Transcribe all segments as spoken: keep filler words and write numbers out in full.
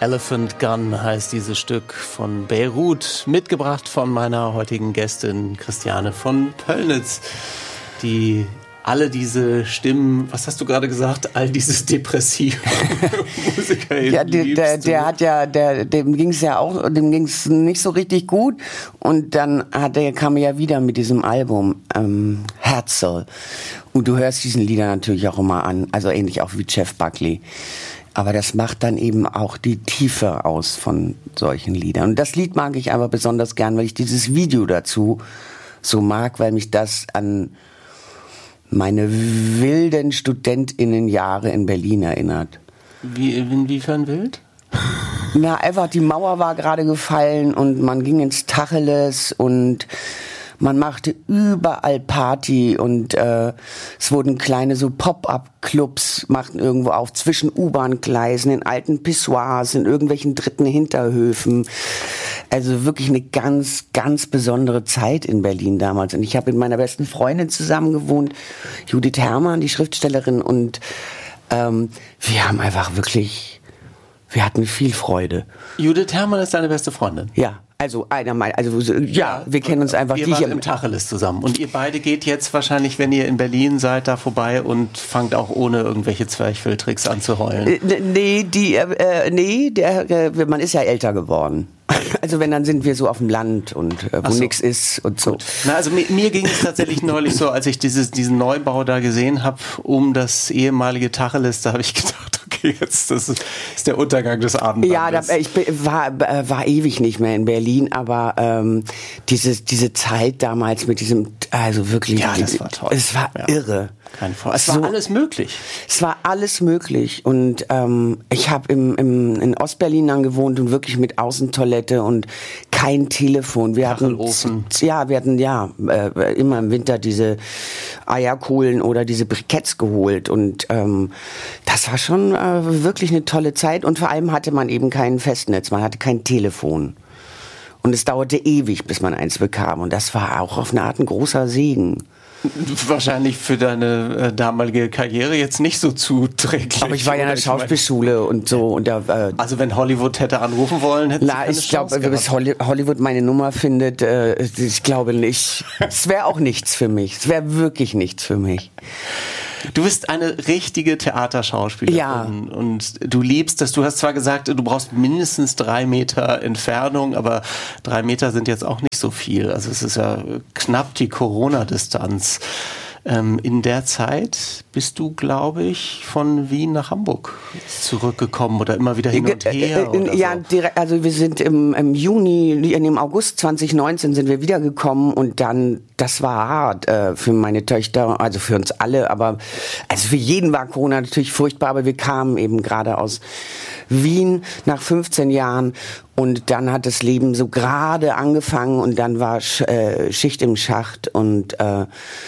Elephant Gun heißt dieses Stück von Beirut, mitgebracht von meiner heutigen Gästin Christiane von Pöllnitz, die alle diese Stimmen, was hast du gerade gesagt, all dieses depressive Musiker. Ja, der, der, der hat ja, der, dem ging's ja auch, dem ging's nicht so richtig gut und dann hat er, kam er ja wieder mit diesem Album ähm, Herzl und du hörst diesen Lieder natürlich auch immer an, also ähnlich auch wie Jeff Buckley. Aber das macht dann eben auch die Tiefe aus von solchen Liedern. Und das Lied mag ich aber besonders gern, weil ich dieses Video dazu so mag, weil mich das an meine wilden StudentInnenjahre in Berlin erinnert. Wie, inwiefern wild? Na, einfach die Mauer war gerade gefallen und man ging ins Tacheles und man machte überall Party und äh, es wurden kleine so Pop-up-Clubs, machten irgendwo auf, zwischen U-Bahn-Gleisen, in alten Pissoirs, in irgendwelchen dritten Hinterhöfen. Also wirklich eine ganz, ganz besondere Zeit in Berlin damals. Und ich habe mit meiner besten Freundin zusammen gewohnt, Judith Herrmann, die Schriftstellerin, und ähm, wir haben einfach wirklich, wir hatten viel Freude. Judith Herrmann ist deine beste Freundin? Ja. Also einer meiner, also ja, ja, wir kennen uns einfach. Ihr wart im Tacheles zusammen und ihr beide geht jetzt wahrscheinlich, wenn ihr in Berlin seid, da vorbei und fangt auch ohne irgendwelche Zwerchfelltricks an zu heulen. Äh, nee, die, äh, nee, der, äh, man ist ja älter geworden. Also wenn, dann sind wir so auf dem Land und äh, wo so. Nichts ist und so. Gut. Na, also mir, mir ging es tatsächlich neulich so, als ich dieses, diesen Neubau da gesehen habe, um das ehemalige Tacheles, da habe ich gedacht, okay, jetzt das ist der Untergang des Abendlandes. Ja, da, ich war, war ewig nicht mehr in Berlin, aber ähm, diese, diese Zeit damals mit diesem, also wirklich, ja, das war toll. Es war ja. irre. Kein Vor- es war so, alles möglich. Es war alles möglich und ähm, ich habe im, im, in Ostberlin dann gewohnt und wirklich mit Außentoilette und kein Telefon. Wir hatten, ja, wir hatten ja äh, immer im Winter diese Eierkohlen oder diese Briketts geholt und ähm, das war schon äh, wirklich eine tolle Zeit und vor allem hatte man eben kein Festnetz, man hatte kein Telefon. Und es dauerte ewig, bis man eins bekam und das war auch auf eine Art ein großer Segen. Wahrscheinlich für deine äh, damalige Karriere jetzt nicht so zuträglich. Aber ich war ja in der Schauspielschule und so. Und da, äh, also wenn Hollywood hätte anrufen wollen, hätte na, ich glaube, bis Hollywood meine Nummer findet, äh, ich glaube nicht. Es wäre auch nichts für mich. Es wäre wirklich nichts für mich. Du bist eine richtige Theaterschauspielerin ja. und du liebst das. Du hast zwar gesagt, du brauchst mindestens drei Meter Entfernung, aber drei Meter sind jetzt auch nicht so viel. Also es ist ja knapp die Corona-Distanz. Ähm, in der Zeit bist du, glaube ich, von Wien nach Hamburg zurückgekommen oder immer wieder hin und her? Oder ja, so. direkt, also wir sind im, im Juni, im August zwanzig neunzehn sind wir wiedergekommen und dann, das war hart äh, für meine Töchter, also für uns alle, aber also für jeden war Corona natürlich furchtbar, aber wir kamen eben gerade aus Wien nach fünfzehn Jahren und dann hat das Leben so gerade angefangen und dann war äh, Schicht im Schacht und äh,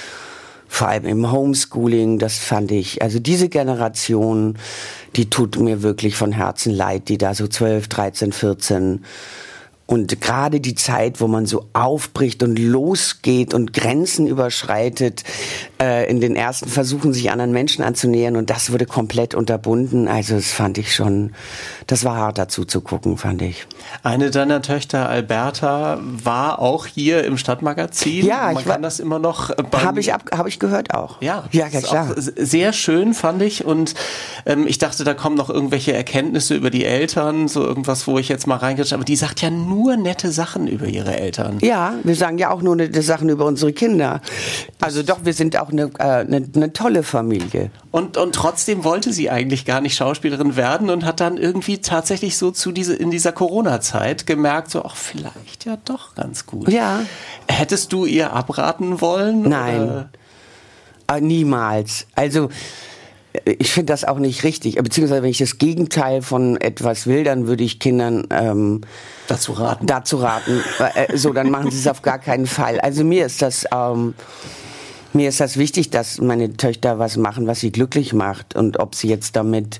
vor allem im Homeschooling, das fand ich, also diese Generation, die tut mir wirklich von Herzen leid, die da so zwölf, dreizehn, vierzehn und gerade die Zeit, wo man so aufbricht und losgeht und Grenzen überschreitet, äh, in den ersten Versuchen, sich anderen Menschen anzunähern und das wurde komplett unterbunden. Also das fand ich schon, das war hart dazu zu gucken, fand ich. Eine deiner Töchter, Alberta, war auch hier im Stadtmagazin. Ja, man ich war, kann das immer noch. Habe ich, hab ich gehört auch. Ja, ja, ja klar. Sehr schön, fand ich. Und ähm, ich dachte, da kommen noch irgendwelche Erkenntnisse über die Eltern, so irgendwas, wo ich jetzt mal reingehe. Aber die sagt ja nur nette Sachen über ihre Eltern. Ja, wir sagen ja auch nur nette Sachen über unsere Kinder. Also doch, wir sind auch eine, äh, eine, eine tolle Familie. Und, und trotzdem wollte sie eigentlich gar nicht Schauspielerin werden und hat dann irgendwie tatsächlich so zu diese, in dieser Corona-Zeit gemerkt, so, ach, vielleicht ja doch ganz gut. Ja. Hättest du ihr abraten wollen? Nein. Oder? Äh, niemals. Also, ich finde das auch nicht richtig. Beziehungsweise, wenn ich das Gegenteil von etwas will, dann würde ich Kindern ähm, dazu raten. Dazu raten. Äh, so, dann machen sie es auf gar keinen Fall. Also mir ist das... Ähm, Mir ist das wichtig, dass meine Töchter was machen, was sie glücklich macht. Und ob sie jetzt damit,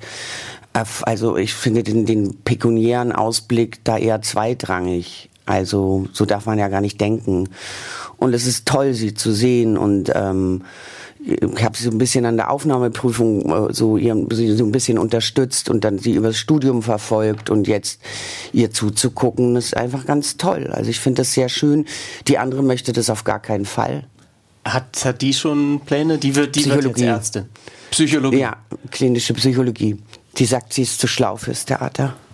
also ich finde den, den pekuniären Ausblick da eher zweitrangig. Also so darf man ja gar nicht denken. Und es ist toll, sie zu sehen. Und ähm, ich habe sie so ein bisschen an der Aufnahmeprüfung so, ihr, so ein bisschen unterstützt und dann sie übers Studium verfolgt und jetzt ihr zuzugucken, ist einfach ganz toll. Also ich finde das sehr schön. Die andere möchte das auf gar keinen Fall. Hat, hat die schon Pläne? Die wird, die wird jetzt Ärztin. Psychologie. Ja, klinische Psychologie. Die sagt, sie ist zu schlau fürs Theater.